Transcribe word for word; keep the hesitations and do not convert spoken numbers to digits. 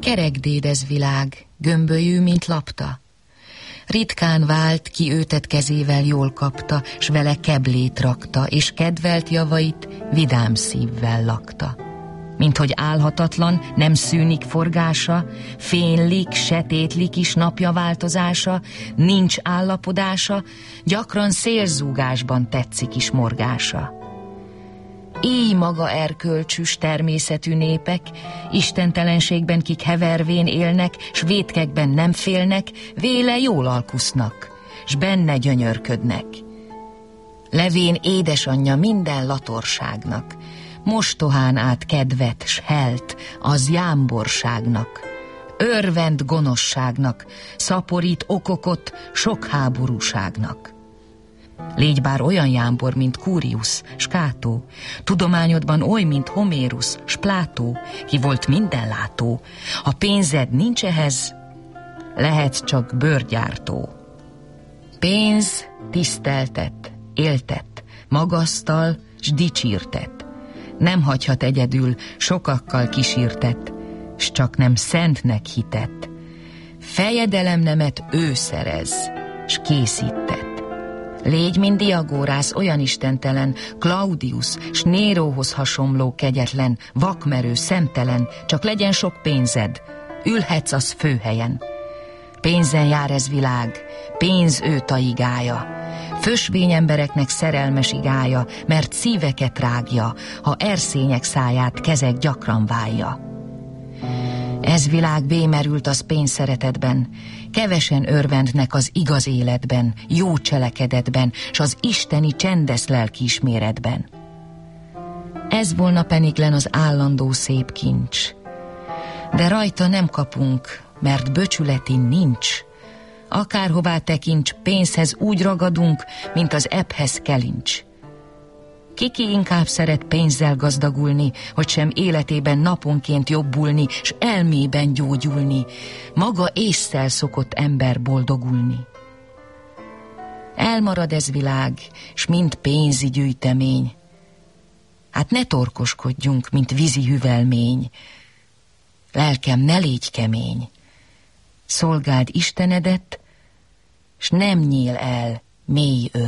Kerekdéd ez világ, gömbölyű, mint lapta. Ritkán vált, ki őtet kezével jól kapta, s vele keblét rakta, és kedvelt javait vidám szívvel lakta. Minthogy álhatatlan, nem szűnik forgása, fénylik, setétlik is napja változása, nincs állapodása, gyakran szélzúgásban tetszik is morgása. Így maga erkölcsüs természetű népek, istentelenségben kik hevervén élnek, s vétkekben nem félnek, véle jól alkusznak, s benne gyönyörködnek. Levén édesanyja minden latorságnak, mostohán át kedvet s helt az jámborságnak, örvend gonoszságnak, szaporít okokot sok háborúságnak. Légy bár olyan jámbor, mint Kúriusz, s Kátó, tudományodban oly, mint Homérusz, s Plátó, ki volt mindenlátó, ha pénzed nincs ehhez, lehetsz csak bőrgyártó. Pénz tiszteltet, éltet, magasztal, s dicsírtet, nem hagyhat egyedül, sokakkal kísírtet, s csak nem szentnek hitett. Fejedelemnemet ő szerez, s készített. Légy, mint Diagórász, olyan istentelen, Claudius, s Néróhoz hasonló kegyetlen, vakmerő, szemtelen, csak legyen sok pénzed, ülhetsz az főhelyen. Pénzen jár ez világ, pénz ő taigája, fösvény embereknek szerelmes igája, mert szíveket rágja, ha erszények száját kezek gyakran válja. Ez világ bémerült az pénz szeretetben, kevesen örvendnek az igaz életben, jó cselekedetben, s az isteni csendes lelkiisméretben. Ez volna peniglen az állandó szép kincs, de rajta nem kapunk, mert böcsületin nincs. Akárhová tekints, pénzhez úgy ragadunk, mint az ebbhez kelincs. Kiki inkább szeret pénzzel gazdagulni, hogy sem életében naponként jobbulni, s elmében gyógyulni, maga ésszel szokott ember boldogulni. Elmarad ez világ, s mind pénzi gyűjtemény. Hát ne torkoskodjunk, mint vízi hüvelmény. Lelkem, ne légy kemény. Szolgáld Istenedet, s nem nyíl el mély őr.